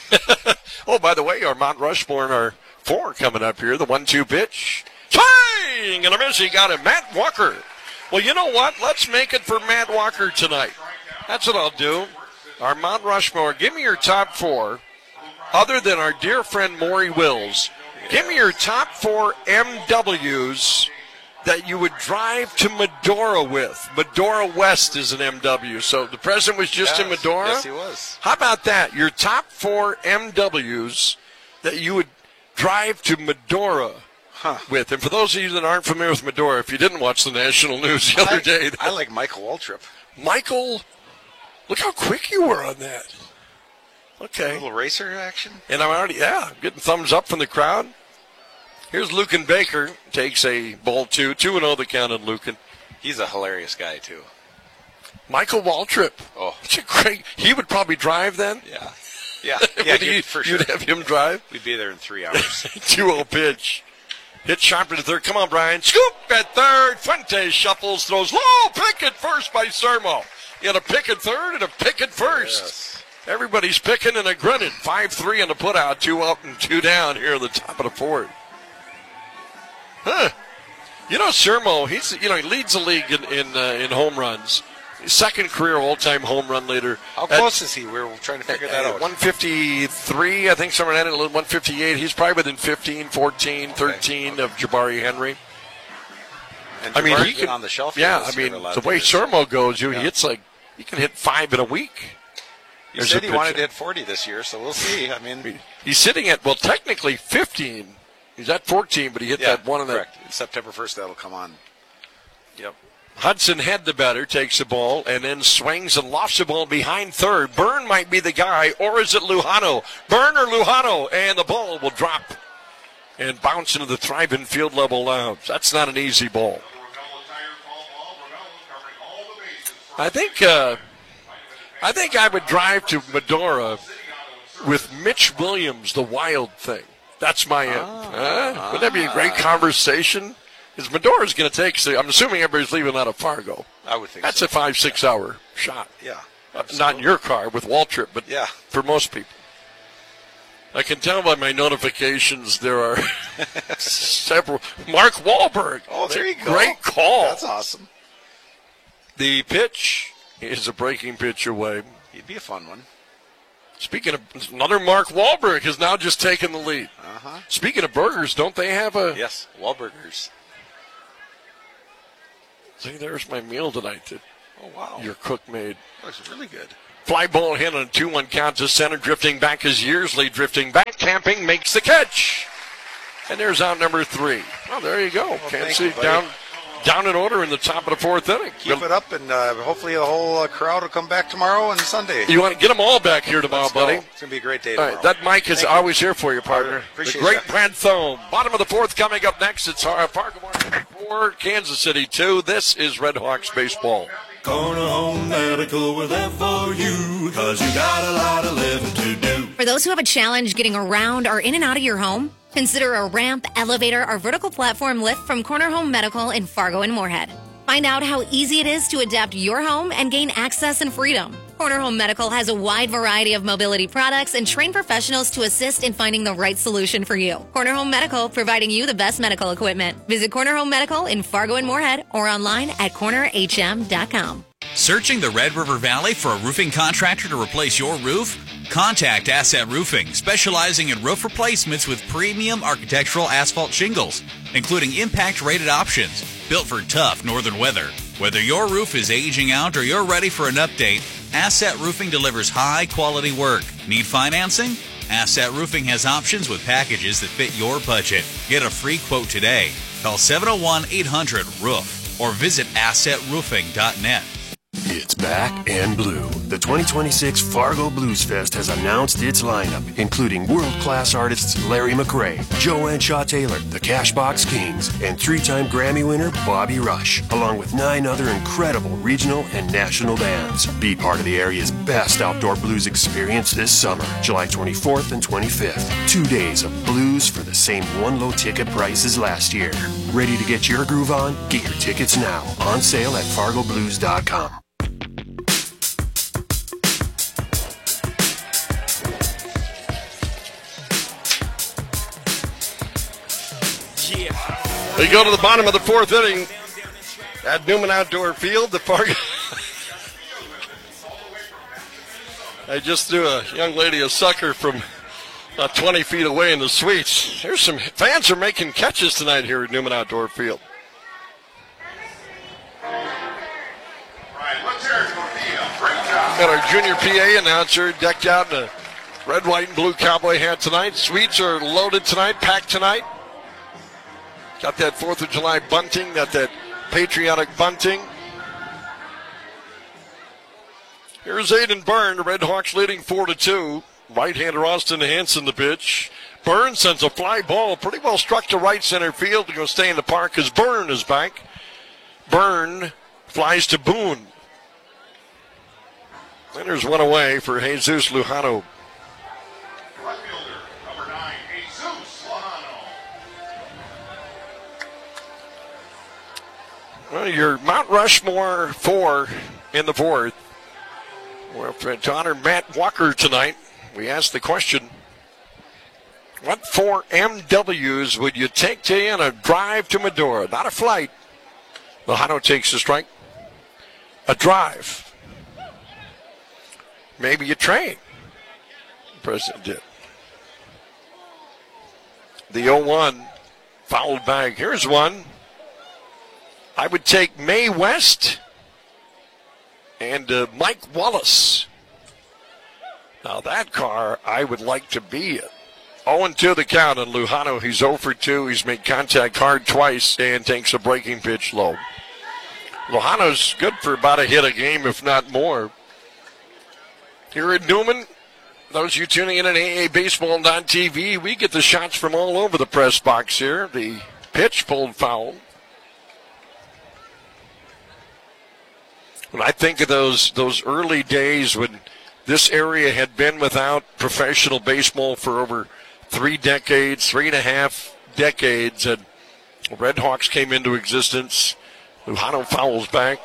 Oh, by the way, our Mount Rushmore and our four coming up here. The one-two pitch. Swing! And a miss. He got it. Matt Walker. Well, you know what? Let's make it for Matt Walker tonight. That's what I'll do. Our Mount Rushmore. Give me your top four, other than our dear friend Maury Wills. Give me your top four M Ws that you would drive to Medora with. Medora West is an M W. So the president was just Yes. in Medora? Yes, he was. How about that? Your top four M Ws that you would drive to Medora Huh. with. And for those of you that aren't familiar with Medora, if you didn't watch the national news the other I, day. I like Michael Waltrip. Michael, look how quick you were on that. A Okay. little racer action. And I'm already, yeah, getting thumbs up from the crowd. Here's Lucan Baker, takes a ball two, two and oh the count on Lucan. He's a hilarious guy, too. Michael Waltrip. Oh. It's a great, he would probably drive then. Yeah. Yeah, yeah, Would you'd, you, for sure. You'd have him drive. We'd be there in three hours. two oh pitch. Hit sharp to third. Come on, Brian. Scoop at third. Fuentes shuffles, throws low. Pick at first by Sermo. You had a pick at third and a pick at first. Yes. Everybody's picking and a grunted. five three on the putout. Two up and two down here at the top of the fourth. Huh. You know, Sermo, he's, you know, he leads the league in in, uh, in home runs. Second career all-time home run leader. How At- close is he? We were trying to figure that at out. one fifty-three, I think, somewhere in that, one fifty-eight. He's probably within fifteen, fourteen, thirteen of Jabari Henry. And I mean, Jabari's he been can. on the shelf. Yeah, here I this year mean, a lot the of way years. Sermo goes, you Yeah. he hits like he can hit five in a week. He There's said a he wanted pitcher. to hit forty this year, so we'll see. I mean, He's sitting at, well, technically fifteen. He's at fourteen, but he hit yeah, that one in the. correct. September first, that'll come on. Yep. Hudson Head, the batter, takes the ball and then swings and lofts the ball behind third. Byrne might be the guy, or is it Lujano? Byrne or Lujano, and the ball will drop and bounce into the thriving field level lounge. That's not an easy ball. I think uh, I think I would drive to Medora with Mitch Williams, the Wild Thing. That's my end. Huh? Wouldn't that be a great conversation? Because Medora's going to take, so I'm assuming everybody's leaving out of Fargo. I would think That's so. a five, six hour shot. Yeah. Uh, not in your car with Waltrip, but Yeah. for most people. I can tell by my notifications there are several. Mark Wahlberg. Oh, there you go. Great call. That's awesome. The pitch is a breaking pitch away. He'd be a fun one. Speaking of, another Mark Wahlberg has now just taken the lead. Uh-huh. Speaking of burgers, don't they have a... Yes, Wahlburgers. See, there's my meal tonight that oh, wow. your cook made. That looks really good. Fly ball hit on a two one count to center, drifting back as Yearsley drifting back. Camping makes the catch. And there's out number three. Oh, there you go. Well, Kansas City you, down, down in order in the top of the fourth inning. Keep We'll, it up, and uh, hopefully the whole uh, crowd will come back tomorrow and Sunday. You want to get them all back here tomorrow, Let's buddy. go. It's going to be a great day All tomorrow. right, that mic is Thank always you. here for you, partner. Appreciate the great that. Brad Thome. Bottom of the fourth coming up next. It's uh, Fargo Market four, Kansas City two. This is Red Hawks baseball. Corner Home Medical, we're there for you, cause you got a lot of living to do. For those who have a challenge getting around or in and out of your home, consider a ramp, elevator, or vertical platform lift from Corner Home Medical in Fargo and Moorhead. Find out how easy it is to adapt your home and gain access and freedom. Corner Home Medical has a wide variety of mobility products and trained professionals to assist in finding the right solution for you. Corner Home Medical, providing you the best medical equipment. Visit Corner Home Medical in Fargo and Moorhead or online at corner h m dot com. Searching the Red River Valley for a roofing contractor to replace your roof? Contact Asset Roofing, specializing in roof replacements with premium architectural asphalt shingles, including impact-rated options, built for tough northern weather. Whether your roof is aging out or you're ready for an update, Asset Roofing delivers high-quality work. Need financing? Asset Roofing has options with packages that fit your budget. Get a free quote today. Call seven oh one, eight hundred, roof or visit asset roofing dot net. It's back and blue. The twenty twenty-six Fargo Blues Fest has announced its lineup, including world-class artists Larry McRae, Joanne Shaw Taylor, the Cashbox Kings, and three-time Grammy winner Bobby Rush, along with nine other incredible regional and national bands. Be part of the area's best outdoor blues experience this summer, July twenty-fourth and twenty-fifth. Two days of blues for the same one-low ticket price as last year. Ready to get your groove on? Get your tickets now. On sale at fargo blues dot com. We go to the bottom of the fourth inning at Newman Outdoor Field. The Fargo. I just threw a young lady a sucker from about twenty feet away in the suites. There's some fans are making catches tonight here at Newman Outdoor Field. Got our junior P A announcer decked out in a red, white, and blue cowboy hat tonight. Suites are loaded tonight, packed tonight. Got that fourth of July bunting, got that patriotic bunting. Here's Aiden Byrne, the Red Hawks leading four to two. Right-hander Austin Hanson the pitch. Byrne sends a fly ball, pretty well struck to right center field. Going to stay in the park as Byrne is back. Byrne flies to Boone. And there's one away for Jesus Lujano. Well, your Mount Rushmore four in the fourth. Well, to honor Matt Walker tonight, we asked the question, what four M Ws would you take to you on a drive to Medora? Not a flight. Lujano takes the strike. A drive. Maybe a train. The president did. The oh one fouled back. Here's one. I would take Mae West and uh, Mike Wallace. Now that car I would like to be in. oh and two the count on Lujano. He's oh for two. He's made contact hard twice and takes a breaking pitch low. Lujano's good for about a hit a game, if not more. Here at Newman, those of you tuning in at A A Baseball dot T V, we get the shots from all over the press box here. The pitch pulled foul. When I think of those those early days when this area had been without professional baseball for over three decades, three and a half decades, and Red Hawks came into existence, Lujano fouls back.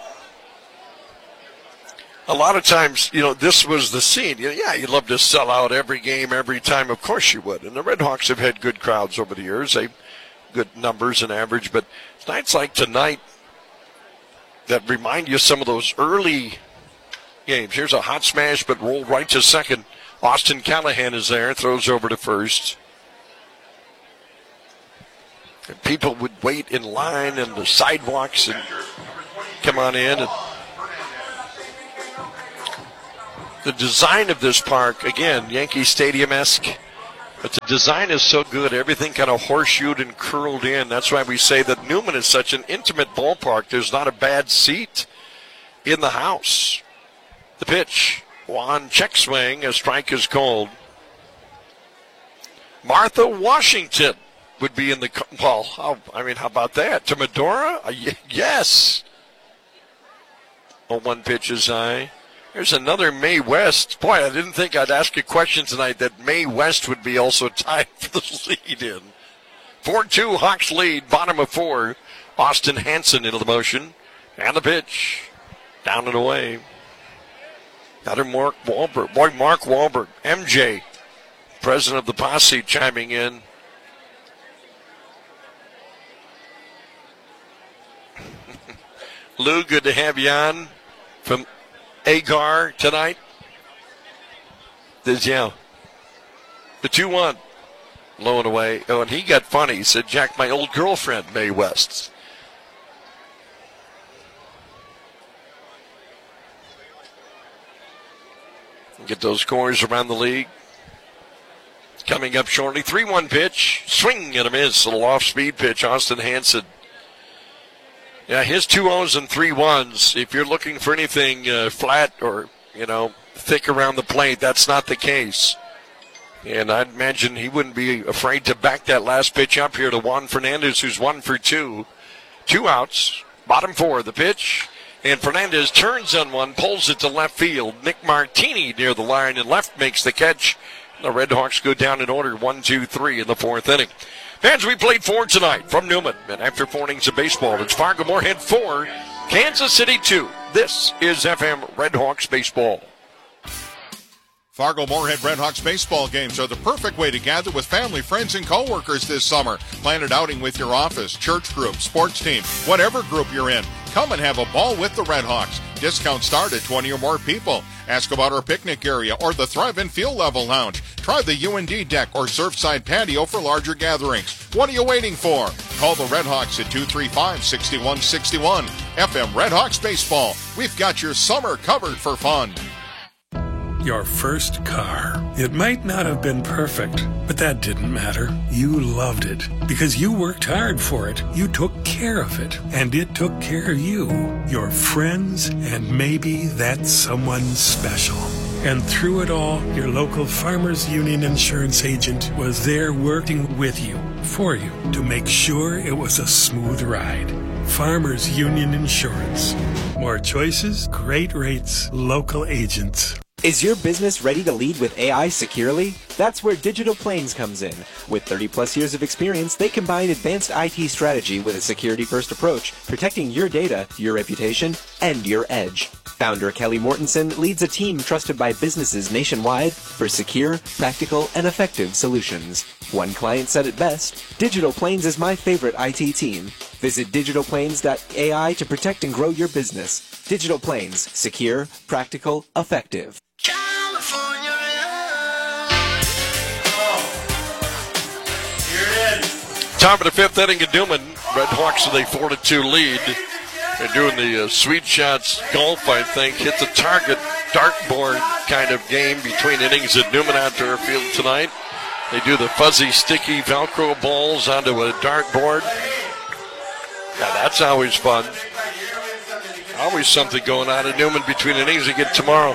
A lot of times, you know, this was the scene. You know, yeah, you'd love to sell out every game, every time. Of course you would. And the Red Hawks have had good crowds over the years. They good numbers and average. But nights like tonight that remind you of some of those early games. Here's a hot smash, but rolled right to second. Austin Callahan is there, throws over to first. And people would wait in line and the sidewalks and come on in. And the design of this park, again, Yankee Stadium-esque, but the design is so good. Everything kind of horseshoed and curled in. That's why we say that Newman is such an intimate ballpark. There's not a bad seat in the house. The pitch. Juan check swing. A strike is called. Martha Washington would be in the, well, how, I mean, how about that? To Medora? Uh, y- yes. Oh, one pitch is high. There's another Mae West. Boy, I didn't think I'd ask a question tonight that Mae West would be also tied for the lead in. four two, Hawks lead, bottom of four. Austin Hanson into the motion. And the pitch. Down and away. Another Mark Wahlberg. Boy, Mark Wahlberg. M J, president of the posse, chiming in. Lou, good to have you on from Agar tonight. This, yeah. The two one. Low and away. Oh, and he got funny. He said, Jack, my old girlfriend, Mae West. Get those scores around the league. Coming up shortly. three one pitch. Swing and a miss. A little off-speed pitch. Austin Hanson. Yeah, his two ohs and three ones, if you're looking for anything uh, flat or, you know, thick around the plate, that's not the case. And I'd imagine he wouldn't be afraid to back that last pitch up here to Juan Fernandez, who's one for two. Two outs, bottom four, the pitch. And Fernandez turns on one, pulls it to left field. Nick Martini near the line and left makes the catch. The Red Hawks go down in order, one, two, three in the fourth inning. Fans, we played four tonight from Newman. And after four innings of baseball, it's Fargo Moorhead four, Kansas City two. This is F M Red Hawks baseball. Fargo Moorhead Red Hawks baseball games are the perfect way to gather with family, friends, and coworkers this summer. Plan an outing with your office, church group, sports team, whatever group you're in. Come and have a ball with the Red Hawks. Discounts start at twenty or more people. Ask about our picnic area or the Thrive and Field Level Lounge. Try the U N D deck or Surfside patio for larger gatherings. What are you waiting for? Call the Red Hawks at two three five, six one six one. F M Red Hawks Baseball. We've got your summer covered for fun. Your first car. It might not have been perfect, but that didn't matter. You loved it because you worked hard for it. You took care of it, and it took care of you, your friends, and maybe that someone special. And through it all, your local Farmers Union insurance agent was there working with you, for you, to make sure it was a smooth ride. Farmers Union Insurance. More choices, great rates, local agents. Is your business ready to lead with A I securely? That's where Digital Plains comes in. With thirty plus years of experience, they combine advanced I T strategy with a security-first approach, protecting your data, your reputation, and your edge. Founder Kelly Mortensen leads a team trusted by businesses nationwide for secure, practical, and effective solutions. One client said it best, Digital Plains is my favorite I T team. Visit digital plains dot A I to protect and grow your business. Digital Plains, secure, practical, effective. Top of the fifth inning in Newman. Red Hawks with a four to two lead. They're doing the uh, Sweet Shots golf, I think. Hit the target dartboard kind of game between innings at Newman Outdoor Field tonight. They do the fuzzy, sticky Velcro balls onto a dartboard. Yeah, that's always fun. Always something going on at Newman between innings again tomorrow.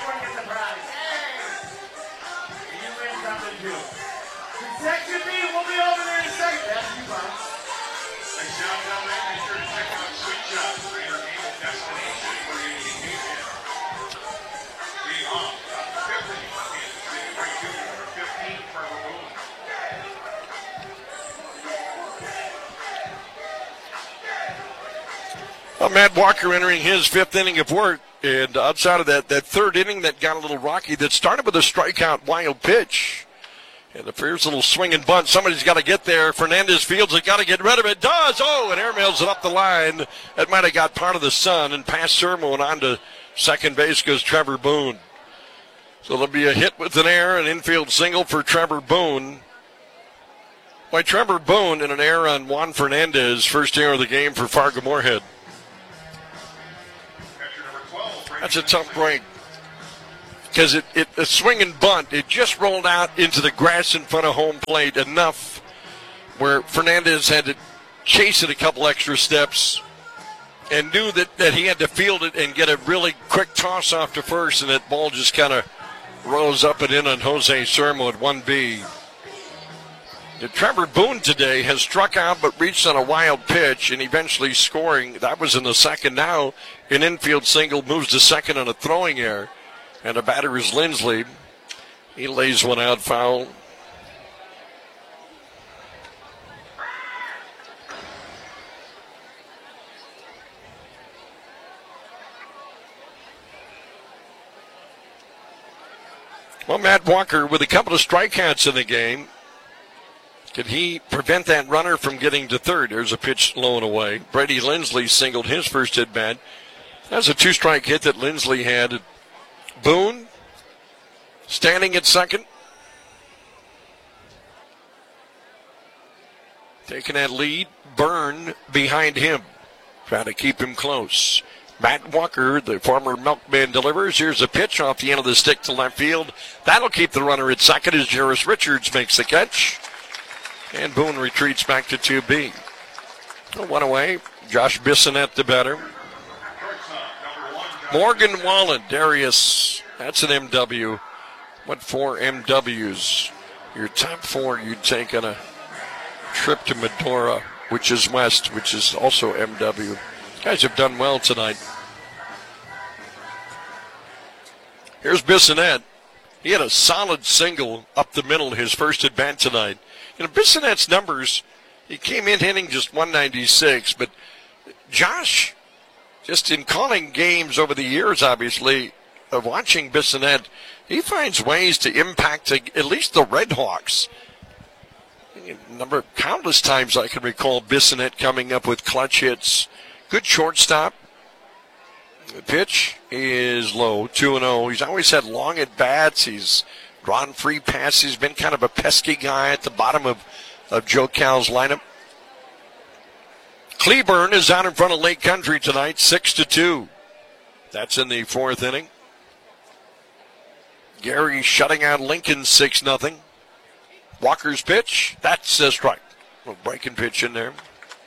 Well, Matt Walker entering his fifth inning of work, and outside of that, that third inning that got a little rocky, that started with a strikeout wild pitch. And a fierce little swing and bunt. Somebody's got to get there. Fernandez fields it, got to get rid of it. Does. Oh, and airmails it up the line. That might have got part of the sun and past Sermo and on to Second base goes Trevor Boone. So there'll be a hit with an error, an infield single for Trevor Boone. By Trevor Boone and an error on Juan Fernandez, first error of the game for Fargo-Moorhead. That's a tough break. Because it, it, a swing and bunt, it just rolled out into the grass in front of home plate enough where Fernandez had to chase it a couple extra steps and knew that, that he had to field it and get a really quick toss off to first, and that ball just kind of rose up and in on Jose Sermo at one B. The Trevor Boone today has struck out but reached on a wild pitch and eventually scoring. That was in the second. Now an infield single moves to second on a throwing error. And the batter is Lindsley. He lays one out foul. Well, Matt Walker with a couple of strikeouts in the game. Can he prevent that runner from getting to third? There's a pitch low and away. Brady Lindsley singled his first at bat. That's a two-strike hit that Lindsley had. Boone standing at second. Taking that lead. Byrne behind him. Trying to keep him close. Matt Walker, the former milkman, delivers. Here's a pitch off the end of the stick to left field. That'll keep the runner at second as Jarris Richards makes the catch. And Boone retreats back to two B. One away. Josh Bissonette the batter. Morgan Wallen, Darius. That's an M W. What four M Ws? Your top four you'd take on a trip to Medora, which is west, which is also M W. Guys have done well tonight. Here's Bissonette. He had a solid single up the middle his first at bat tonight. You know, Bissonette's numbers, he came in hitting just one ninety-six, but Josh, just in calling games over the years, obviously, of watching Bissonette, he finds ways to impact at least the Red Hawks. A number of countless times I can recall Bissonette coming up with clutch hits. Good shortstop. The pitch is low, two and oh. He's always had long at-bats. He's drawn free passes. He's been kind of a pesky guy at the bottom of, of Joe Cal's lineup. Cleburne is out in front of Lake Country tonight, six to two. That's in the fourth inning. Gary shutting out Lincoln six nothing. Walker's pitch, that's a strike. A little breaking pitch in there.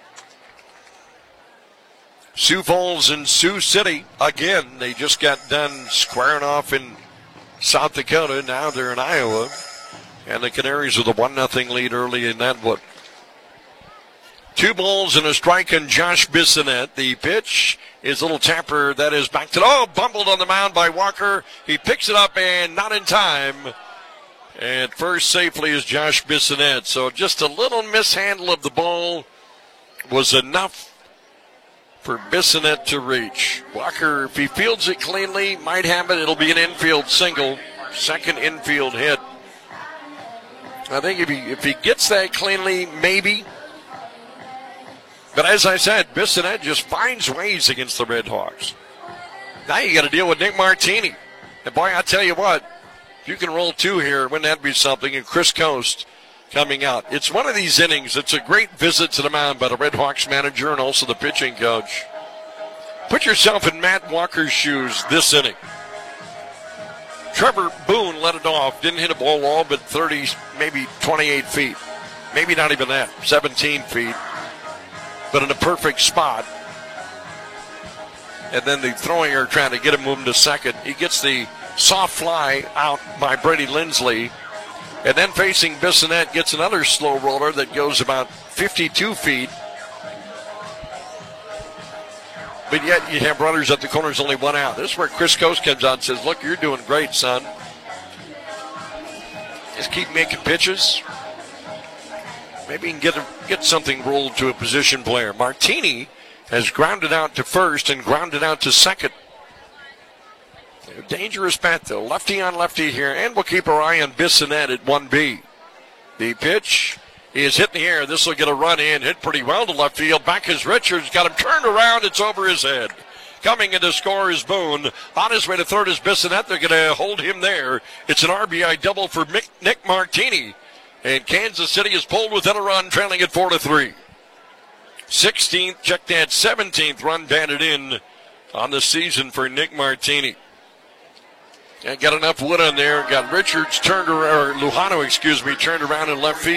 Sioux Falls and Sioux City, again, they just got done squaring off in South Dakota. Now they're in Iowa. And the Canaries with a one nothing lead early in that one. Two balls and a strike on Josh Bissonette. The pitch is a little tapper that is back to, oh, bumbled on the mound by Walker. He picks it up and not in time. And first safely is Josh Bissonette. So just a little mishandle of the ball was enough for Bissonette to reach. Walker, if he fields it cleanly, might have it. It'll be an infield single. Second infield hit. I think if he, if he gets that cleanly, maybe. But as I said, Bissonette just finds ways against the Red Hawks. Now you got to deal with Nick Martini. And boy, I tell you what, if you can roll two here, wouldn't that be something? And Chris Coast coming out. It's one of these innings. It's a great visit to the mound by the Red Hawks manager and also the pitching coach. Put yourself in Matt Walker's shoes this inning. Trevor Boone let it off. Didn't hit a ball wall, but thirty, maybe twenty-eight feet. Maybe not even that, seventeen feet. But in a perfect spot. And then the throwing error trying to get him moving to second. He gets the soft fly out by Brady Lindsley. And then facing Bissonette gets another slow roller that goes about fifty-two feet. But yet you have runners at the corners, only one out. This is where Chris Coast comes out and says, look, you're doing great, son. Just keep making pitches. Maybe you can get, a, get something rolled to a position player. Martini has grounded out to first and grounded out to second. A dangerous bat, though. Lefty on lefty here, and we'll keep our eye on Bissonette at one B. The pitch is hit in the air. This will get a run in. Hit pretty well to left field. Back is Richards. Got him turned around. It's over his head. Coming in to score is Boone. On his way to third is Bissonette. They're going to hold him there. It's an R B I double for Mick, Nick Martini. And Kansas City is pulled within a run, trailing at four to three. sixteenth, check that, seventeenth run batted in on the season for Nick Martini. And got enough wood on there. Got Richards turned around, or Lujano, excuse me, turned around in left field.